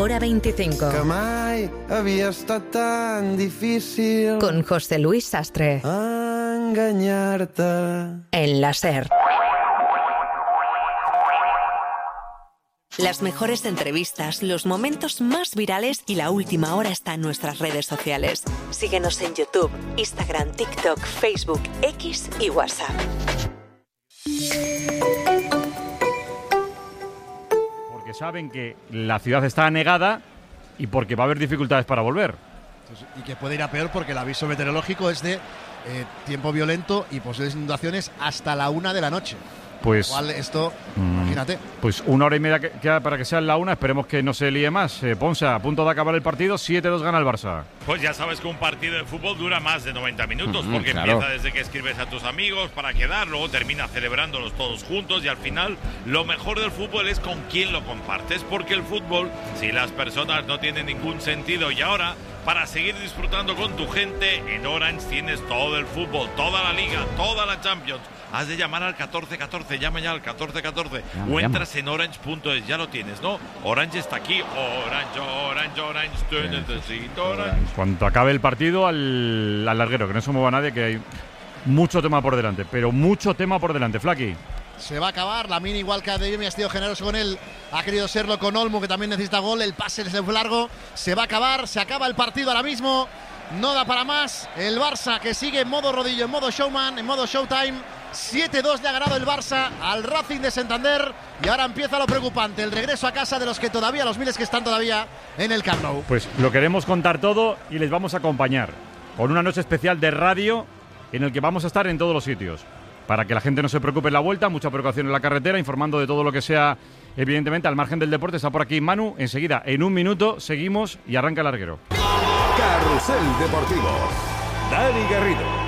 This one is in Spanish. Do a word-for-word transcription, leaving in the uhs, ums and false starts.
Hora veinticinco. Que mai havia estat tan difícil con José Luis Sastre. Engañarte. En la SER. Las mejores entrevistas, los momentos más virales y la última hora está en nuestras redes sociales. Síguenos en YouTube, Instagram, TikTok, Facebook, X y WhatsApp. Porque saben que la ciudad está anegada y porque va a haber dificultades para volver. Y que puede ir a peor porque el aviso meteorológico es de eh, tiempo violento y posibles inundaciones hasta la una de la noche. Pues Igual esto, mmm, imagínate. Pues una hora y media que queda para que sea la una. Esperemos que no se líe más. Eh, Ponsa, a punto de acabar el partido, siete dos gana el Barça. Pues ya sabes que un partido de fútbol dura más de noventa minutos, Mm-hmm, porque claro. empieza desde que escribes a tus amigos para quedar, luego termina celebrándolos todos juntos y al final lo mejor del fútbol es con quién lo compartes, porque el fútbol, si las personas no tienen ningún sentido, y ahora, para seguir disfrutando con tu gente, en Orange tienes todo el fútbol, toda la Liga, toda la Champions. Has de llamar al catorce catorce, llama ya al catorce catorce Llama, o entras llama. en orange punto es, ya lo tienes, ¿no? Orange está aquí, Orange, Orange, Orange, te necesito Orange. Cuando acabe el partido, al, al larguero, que no se mueva nadie, que hay mucho tema por delante, pero mucho tema por delante, Flaki. Se va a acabar, la mini igual que Adeyemi ha sido generoso con él, ha querido serlo con Olmo, que también necesita gol, el pase se fue largo, se va a acabar, se acaba el partido ahora mismo, no da para más, el Barça que sigue en modo rodillo, en modo showman, en modo showtime, siete dos le ha ganado el Barça al Racing de Santander y ahora empieza lo preocupante, el regreso a casa de los que todavía, los miles que están todavía en el Camp Nou. Pues lo queremos contar todo y les vamos a acompañar con una noche especial de radio en el que vamos a estar en todos los sitios. Para que la gente no se preocupe en la vuelta, mucha precaución en la carretera, informando de todo lo que sea, evidentemente, al margen del deporte. Está por aquí Manu. Enseguida, en un minuto, seguimos y arranca el larguero. Carrusel Deportivo. Dani Garrido.